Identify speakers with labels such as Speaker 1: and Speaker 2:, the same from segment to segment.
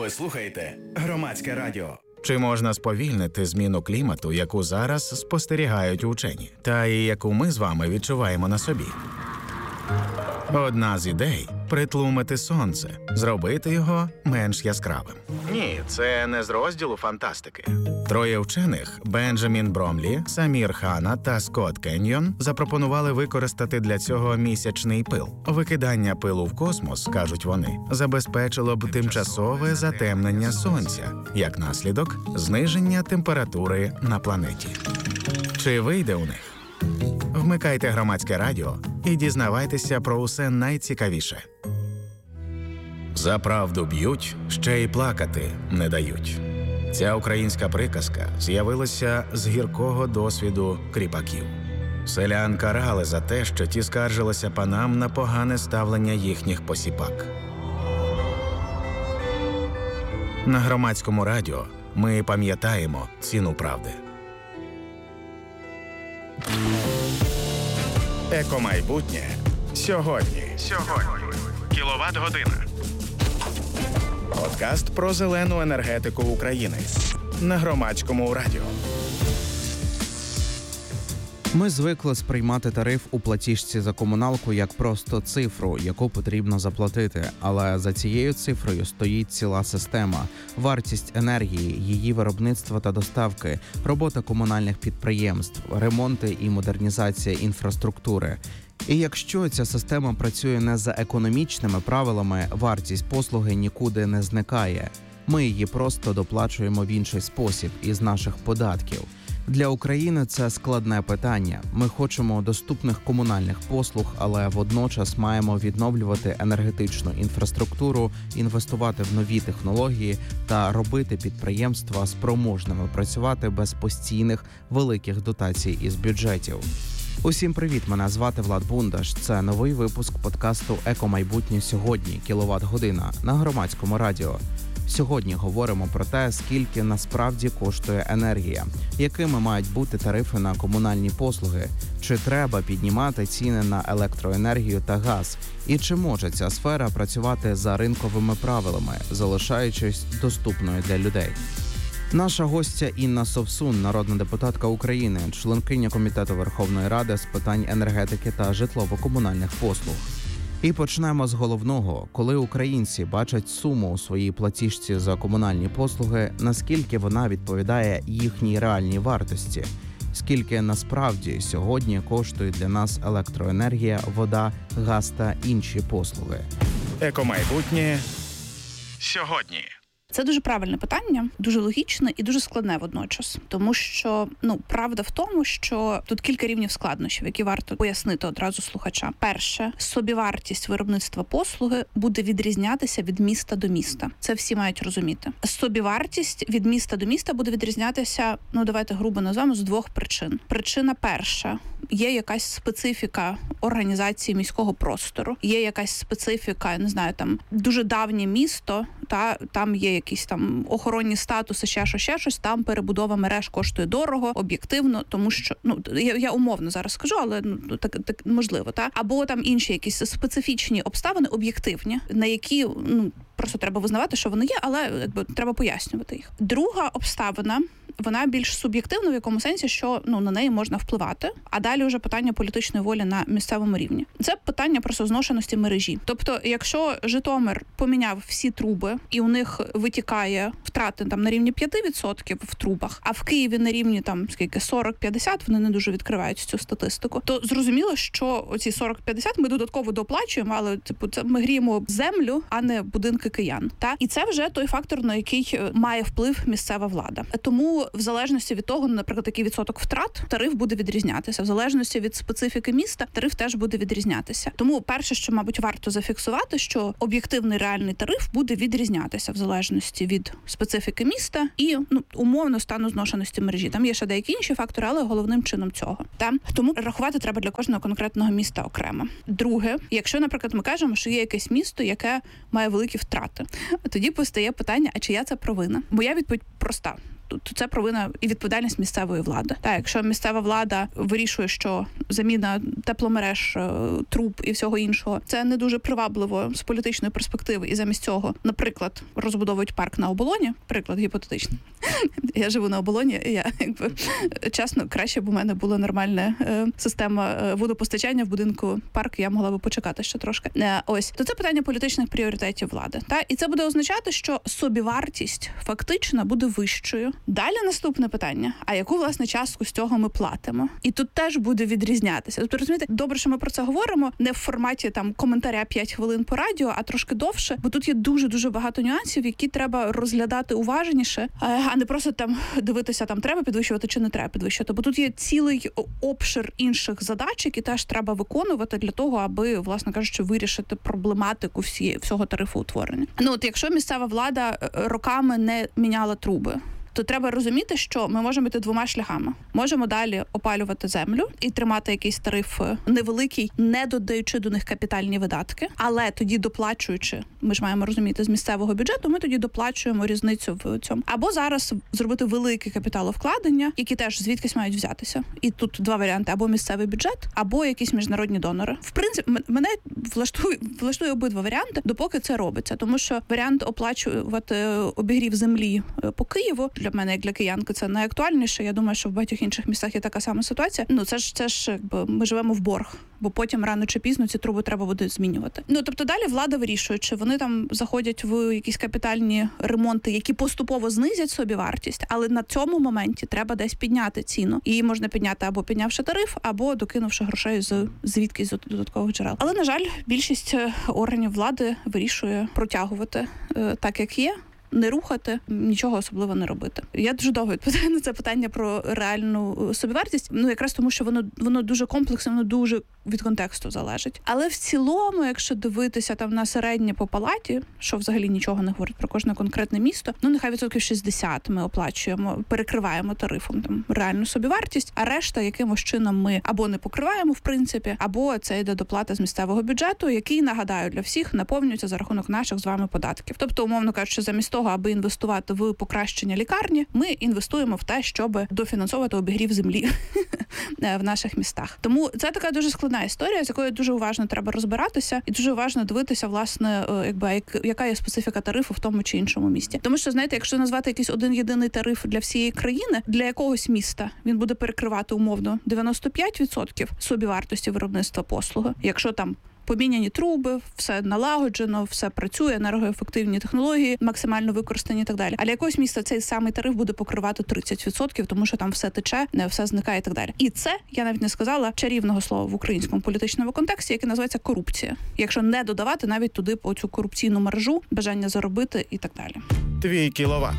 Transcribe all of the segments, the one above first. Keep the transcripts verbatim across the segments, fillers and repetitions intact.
Speaker 1: Ви слухаєте Громадське радіо.
Speaker 2: Чи можна сповільнити зміну клімату, яку зараз спостерігають учені, та і яку ми з вами відчуваємо на собі? Одна з ідей – притлумити сонце, зробити його менш яскравим. Ні, це не з розділу фантастики. Троє вчених – Бенджамін Бромлі, Самір Хана та Скотт Кеньйон – запропонували використати для цього місячний пил. Викидання пилу в космос, кажуть вони, забезпечило б тимчасове затемнення сонця, як наслідок – зниження температури на планеті. Чи вийде у них? Вмикайте Громадське радіо і дізнавайтеся про усе найцікавіше. За правду б'ють, ще й плакати не дають. Ця українська приказка з'явилася з гіркого досвіду кріпаків. Селян карали за те, що ті скаржилися панам на погане ставлення їхніх посіпак. На Громадському радіо ми пам'ятаємо ціну правди. Екомайбутнє сьогодні. Сьогодні. Кіловат-година. Подкаст про зелену енергетику України. На Громадському радіо.
Speaker 3: Ми звикли сприймати тариф у платіжці за комуналку як просто цифру, яку потрібно заплатити. Але за цією цифрою стоїть ціла система. Вартість енергії, її виробництва та доставки, робота комунальних підприємств, ремонти і модернізація інфраструктури. І якщо ця система працює не за економічними правилами, вартість послуги нікуди не зникає. Ми її просто доплачуємо в інший спосіб із наших податків. Для України це складне питання. Ми хочемо доступних комунальних послуг, але водночас маємо відновлювати енергетичну інфраструктуру, інвестувати в нові технології та робити підприємства спроможними працювати без постійних великих дотацій із бюджетів. Усім привіт, мене звати Влад Бундаш. Це новий випуск подкасту «Екомайбутнє сьогодні. Кіловат-година» на Громадському радіо. Сьогодні говоримо про те, скільки насправді коштує енергія, якими мають бути тарифи на комунальні послуги, чи треба піднімати ціни на електроенергію та газ, і чи може ця сфера працювати за ринковими правилами, залишаючись доступною для людей. Наша гостя Інна Совсун, народна депутатка України, членкиня Комітету Верховної Ради з питань енергетики та житлово-комунальних послуг. І почнемо з головного. Коли українці бачать суму у своїй платіжці за комунальні послуги, наскільки вона відповідає їхній реальній вартості? Скільки насправді сьогодні коштує для нас електроенергія, вода, газ та інші послуги?
Speaker 2: Екомайбутнє сьогодні.
Speaker 4: Це дуже правильне питання, дуже логічне і дуже складне водночас. Тому що, ну, правда в тому, що тут кілька рівнів складнощів, які варто пояснити одразу слухачам. Перше, собівартість виробництва послуги буде відрізнятися від міста до міста. Це всі мають розуміти. Собівартість від міста до міста буде відрізнятися, ну, давайте грубо назвемо, з двох причин. Причина перша. Є якась специфіка організації міського простору, є якась специфіка, не знаю, там, дуже давнє місто, та там є якісь там охоронні статуси, ще щось, ще щось, там перебудова мереж коштує дорого, об'єктивно, тому що, ну, я, я умовно зараз скажу, але ну, так, так можливо, та? Або там інші якісь специфічні обставини, об'єктивні, на які, ну, просто треба визнавати, що вони є, але якби треба пояснювати їх. Друга обставина, вона більш суб'єктивна в якому сенсі, що, ну, на неї можна впливати, а далі вже питання політичної волі на місцевому рівні. Це питання просто зношеності мережі. Тобто, якщо Житомир поміняв всі труби і у них витікає втрати там на рівні п'ять відсотків в трубах, а в Києві на рівні там скільки сорок-п'ятдесят, вони не дуже відкривають цю статистику, то зрозуміло, що оці сорок-п'ятдесят ми додатково доплачуємо, але типу це ми гріємо землю, а не будинки киян. Та і це вже той фактор, на який має вплив місцева влада. Тому в залежності від того, наприклад, який відсоток втрат, тариф буде відрізнятися. В залежності від специфіки міста, тариф теж буде відрізнятися. Тому перше, що, мабуть, варто зафіксувати, що об'єктивний реальний тариф буде відрізнятися в залежності від специфіки міста і, ну, умовно стану зношеності мережі. Там є ще деякі інші фактори, але головним чином цього. Та? Тому рахувати треба для кожного конкретного міста окремо. Друге, якщо, наприклад, ми кажемо, що є якесь місто, яке має великі втрати, тоді постає питання, а чия це провина? Моя відповідь проста. то це провина і відповідальність місцевої влади. Так, якщо місцева влада вирішує, що заміна тепломереж, труб і всього іншого це не дуже привабливо з політичної перспективи, і замість цього, наприклад, розбудовують парк на Оболоні, приклад гіпотетичний. Я живу на Оболоні, і я якби чесно, краще б у мене була нормальна е, система е, водопостачання в будинку парк, я могла би почекати ще трошки. Е, ось то це питання політичних пріоритетів влади. Та і це буде означати, що собівартість фактично буде вищою. Далі наступне питання: а яку власне частку з цього ми платимо? І тут теж буде відрізнятися. Тобто, розумієте, добре, що ми про це говоримо не в форматі там коментаря п'ять хвилин по радіо, а трошки довше, бо тут є дуже дуже багато нюансів, які треба розглядати уважніше, а не просто там дивитися, там треба підвищувати чи не треба підвищувати. Бо тут є цілий обшир інших задач, які теж треба виконувати для того, аби, власне кажучи, вирішити проблематику всі, всього тарифоутворення. Ну от якщо місцева влада роками не міняла труби, то треба розуміти, що ми можемо йти двома шляхами. Можемо далі опалювати землю і тримати якийсь тариф невеликий, не додаючи до них капітальні видатки, але тоді доплачуючи, ми ж маємо розуміти, з місцевого бюджету, ми тоді доплачуємо різницю в цьому. Або зараз зробити велике капіталовкладення, які теж звідкись мають взятися. І тут два варіанти: або місцевий бюджет, або якісь міжнародні донори. В принципі, мене влаштує, влаштує обидва варіанти, допоки це робиться. Тому що варіант оплачувати обігрів землі по Києву для мене, як для киянки, це найактуальніше. Я думаю, що в багатьох інших містах є така сама ситуація. Ну, це ж, це ж, якби, ми живемо в борг, бо потім рано чи пізно ці труби треба буде змінювати. Ну, тобто далі влада вирішує, чи вони там заходять в якісь капітальні ремонти, які поступово знизять собі вартість, але на цьому моменті треба десь підняти ціну. І її можна підняти або піднявши тариф, або докинувши грошей з звідкись з додаткових джерел. Але, на жаль, більшість органів влади вирішує протягувати е, так, як є, не рухати, нічого особливо не робити. Я дуже довго відповідаю на це питання про реальну собівартість, ну якраз тому, що воно воно дуже комплексне, воно дуже від контексту залежить. Але в цілому, якщо дивитися там на середнє по палаті, що взагалі нічого не говорить про кожне конкретне місто, ну нехай відсотків шістдесят ми оплачуємо, перекриваємо тарифом там реальну собівартість, а решта якимось чином ми або не покриваємо в принципі, або це йде доплата з місцевого бюджету, який, нагадаю, для всіх наповнюється за рахунок наших з вами податків. Тобто, умовно кажучи, замість того, аби інвестувати в покращення лікарні, ми інвестуємо в те, щоб дофінансовувати обігрів землі в наших містах. Тому це така дуже складна історія, з якою дуже уважно треба розбиратися і дуже уважно дивитися, власне, якби яка є специфіка тарифу в тому чи іншому місті. Тому що, знаєте, якщо назвати якийсь один єдиний тариф для всієї країни, для якогось міста він буде перекривати умовно дев'яносто п'ять відсотків собівартості виробництва послуги. Якщо там поміняні труби, все налагоджено, все працює, енергоефективні технології, максимально використані і так далі. А для якогось міста цей самий тариф буде покривати тридцять відсотків, тому що там все тече, все зникає і так далі. І це, я навіть не сказала, чарівного слова в українському політичному контексті, яке називається корупція. Якщо не додавати навіть туди оцю корупційну маржу, бажання заробити і так далі.
Speaker 2: Твій кіловат.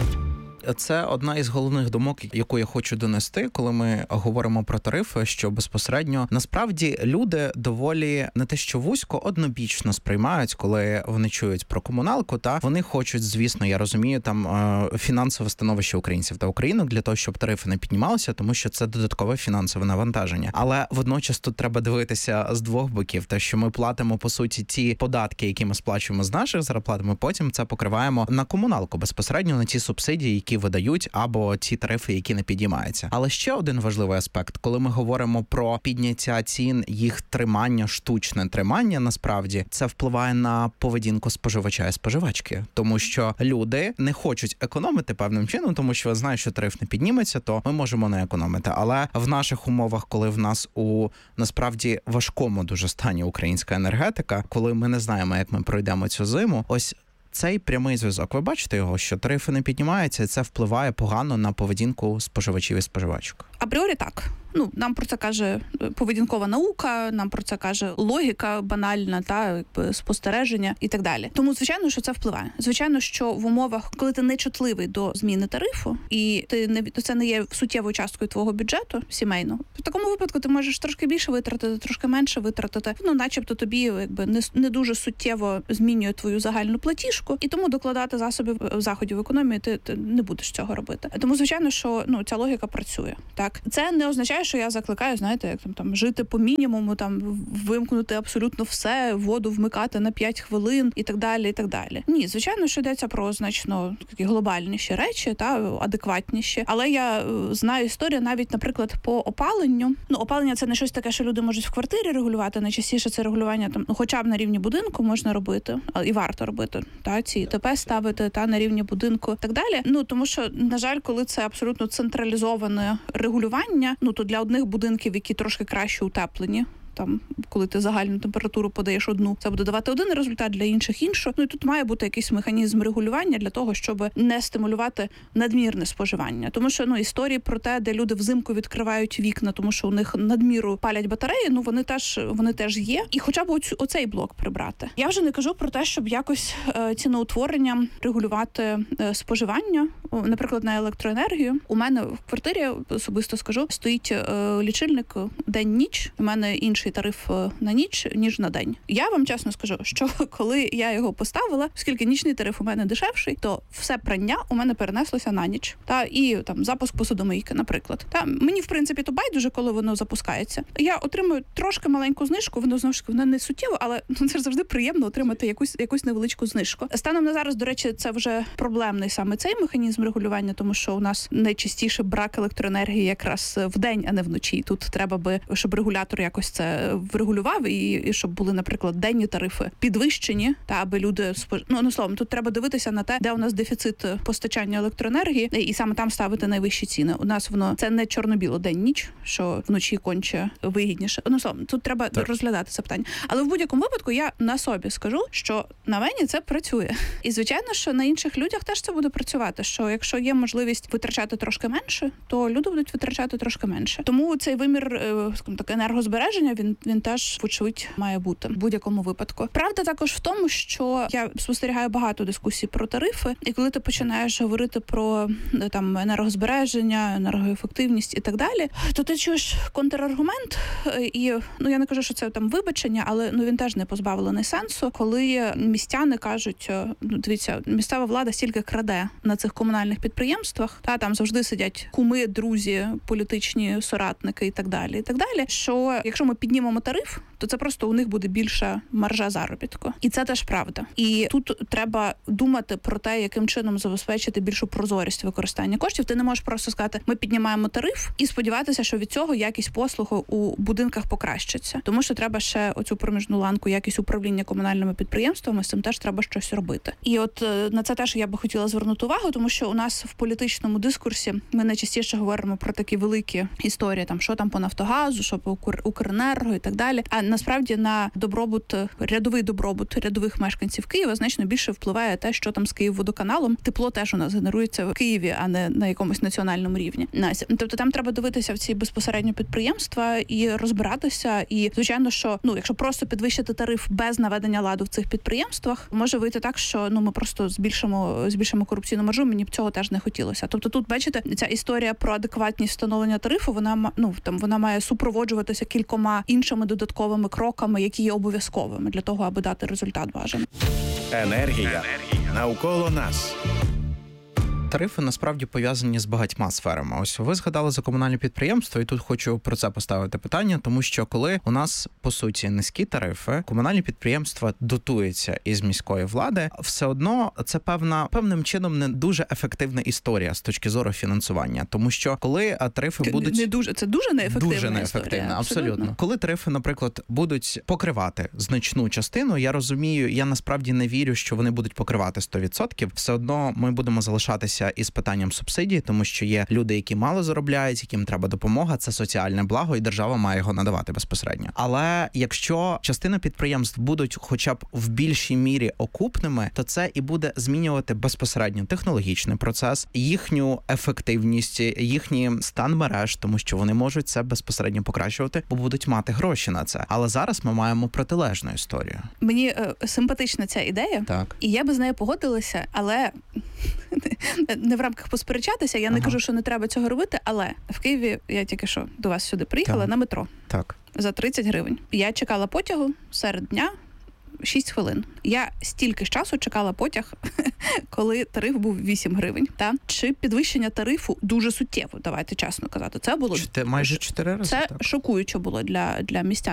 Speaker 3: Це одна із головних думок, яку я хочу донести, коли ми говоримо про тарифи, що безпосередньо насправді люди доволі не те, що вузько, однобічно сприймають, коли вони чують про комуналку. Та вони хочуть, звісно, я розумію, там фінансове становище українців та українок для того, щоб тарифи не піднімалися, тому що це додаткове фінансове навантаження. Але водночас тут треба дивитися з двох боків, те, що ми платимо по суті ті податки, які ми сплачуємо з наших зарплат, ми потім це покриваємо на комуналку безпосередньо на ті субсидії, які видають, або ті тарифи, які не підіймаються. Але ще один важливий аспект, коли ми говоримо про підняття цін, їх тримання, штучне тримання, насправді, це впливає на поведінку споживача і споживачки. Тому що люди не хочуть економити певним чином, тому що знають, що тариф не підніметься, то ми можемо не економити. Але в наших умовах, коли в нас у, насправді, важкому дуже стані українська енергетика, коли ми не знаємо, як ми пройдемо цю зиму, ось цей прямий зв'язок. Ви бачите його, що тарифи не піднімаються, і це впливає погано на поведінку споживачів і споживачок?
Speaker 4: Апріорі так. Ну, нам про це каже поведінкова наука, нам про це каже логіка банальна, та якби спостереження і так далі. Тому, звичайно, що це впливає. Звичайно, що в умовах, коли ти не чутливий до зміни тарифу, і ти не це не є суттєвою часткою твого бюджету сімейного, в такому випадку ти можеш трошки більше витратити, трошки менше витратити. Ну, начебто тобі якби не, не дуже суттєво змінює твою загальну платіжку, і тому докладати засобів заходів економії ти, ти не будеш цього робити. Тому, звичайно, що ну ця логіка працює. Так, Так, це не означає, що я закликаю, знаєте, як там, там жити по мінімуму, там вимкнути абсолютно все, воду вмикати на п'ять хвилин і так далі, і так далі. Ні, звичайно, що йдеться про значно такі глобальніші речі, та адекватніші. Але я е, знаю історію навіть, наприклад, по опаленню. Ну, опалення це не щось таке, що люди можуть в квартирі регулювати. Найчастіше це регулювання там, ну, хоча б на рівні будинку можна робити, і варто робити. Та ці ТП ставити та на рівні будинку, і так далі. Ну тому що, на жаль, коли це абсолютно централізоване регулювання, ну то для одних будинків, які трошки краще утеплені, там, коли ти загальну температуру подаєш одну, це буде давати один результат, для інших іншу. Ну і тут має бути якийсь механізм регулювання для того, щоб не стимулювати надмірне споживання. Тому що, ну, історії про те, де люди взимку відкривають вікна, тому що у них надміру палять батареї, ну вони теж вони теж є. І хоча б оцю, оцей блок прибрати. Я вже не кажу про те, щоб якось е, ціноутворенням регулювати е, споживання. О, наприклад, на електроенергію. У мене в квартирі, особисто скажу, стоїть е, лічильник день-ніч. У мене інший тариф на ніч, ніж на день. Я вам чесно скажу, що коли я його поставила, оскільки нічний тариф у мене дешевший, то все прання у мене перенеслося на ніч. Та і там запуск посудомийки, наприклад. Та мені, в принципі, то байдуже, коли воно запускається. Я отримую трошки маленьку знижку, воно знову ж таки воно не суттєво, але ну, це ж завжди приємно отримати якусь якусь невеличку знижку. Станом на зараз, до речі, це вже проблемний саме цей механізм регулювання, тому що у нас найчастіше брак електроенергії якраз в день, а не вночі. Тут треба би, щоб регулятор якось це врегулював, і, і щоб були, наприклад, денні тарифи підвищені, та аби люди спож... ну, ну, словом, тут треба дивитися на те, де у нас дефіцит постачання електроенергії, і саме там ставити найвищі ціни. У нас воно це не чорно-біло день-ніч, що вночі конче вигідніше. Ну, словом, тут треба так розглядати це питання. Але в будь-якому випадку я на собі скажу, що на мені це працює. І, звичайно, що на інших людях теж це буде працювати, що якщо є можливість витрачати трошки менше, то люди будуть витрачати трошки менше. Тому цей вимір, скажімо так, енергозбереження, він він теж, вочевидь, має бути в будь-якому випадку. Правда також в тому, що я спостерігаю багато дискусій про тарифи, і коли ти починаєш говорити про там енергозбереження, енергоефективність і так далі, то ти чуєш контраргумент, і ну я не кажу, що це там вибачення, але ну він теж не позбавлений сенсу, коли містяни кажуть, ну дивіться, місцева влада стільки краде на цих комунальних підприємствах, та там завжди сидять куми, друзі, політичні соратники і так далі, і так далі, що якщо ми піднімемо тариф, то це просто у них буде більша маржа заробітку. І це теж правда. І тут треба думати про те, яким чином забезпечити більшу прозорість використання коштів. Ти не можеш просто сказати, ми піднімаємо тариф і сподіватися, що від цього якість послуг у будинках покращиться. Тому що треба ще оцю проміжну ланку, якість управління комунальними підприємствами, з цим теж треба щось робити. І от на це теж я би хотіла звернути увагу, тому що у нас в політичному дискурсі ми найчастіше говоримо про такі великі історії, там що там по Нафтогазу, що по Укренерго і так далі. А насправді на добробут, рядовий добробут рядових мешканців Києва значно більше впливає те, що там з Київводоканалом. Тепло теж у нас генерується в Києві, а не на якомусь національному рівні. Тобто там треба дивитися в ці безпосередньо підприємства і розбиратися. І, звичайно, що ну, якщо просто підвищити тариф без наведення ладу в цих підприємствах, може вийти так, що ну ми просто збільшимо збільшимо корупційну маржу. Мені б цього теж не хотілося. Тобто тут, бачите, ця історія про адекватність встановлення тарифу, вона ну там вона має супроводжуватися кількома іншими додатковими кроками, які є обов'язковими для того, аби дати результат бажаний.
Speaker 1: Енергія навколо нас.
Speaker 3: Тарифи насправді пов'язані з багатьма сферами. Ось ви згадали за комунальне підприємство, і тут хочу про це поставити питання, тому що коли у нас, по суті, низькі тарифи, комунальні підприємства дотуються із міської влади, все одно це певна, певним чином не дуже ефективна історія з точки зору фінансування. Тому що коли тарифи будуть...
Speaker 4: Не дуже, це дуже неефективна
Speaker 3: Дуже неефективна,
Speaker 4: історія.
Speaker 3: абсолютно. абсолютно. Коли тарифи, наприклад, будуть покривати значну частину, я розумію, я насправді не вірю, що вони будуть покривати сто відсотків. Все одно ми будемо залишатися із питанням субсидій, тому що є люди, які мало заробляють, яким треба допомога, це соціальне благо, і держава має його надавати безпосередньо. Але якщо частина підприємств будуть хоча б в більшій мірі окупними, то це і буде змінювати безпосередньо технологічний процес, їхню ефективність, їхній стан мереж, тому що вони можуть це безпосередньо покращувати, бо будуть мати гроші на це. Але зараз ми маємо протилежну історію.
Speaker 4: Мені е, симпатична ця ідея,
Speaker 3: так.
Speaker 4: І я би з нею погодилася, але не в рамках посперечатися, я ага. не кажу, що не треба цього робити, але в Києві, я тільки що до вас сюди приїхала, так. на метро.
Speaker 3: Так.
Speaker 4: За тридцять гривень. Я чекала потягу серед дня, шість хвилин. Я стільки ж часу чекала потяг, коли тариф був вісім гривень. Та? Чи підвищення тарифу дуже суттєво, давайте чесно казати. Це було
Speaker 3: Чотир, майже чотири рази.
Speaker 4: Це
Speaker 3: так.
Speaker 4: шокуюче було для, для містян.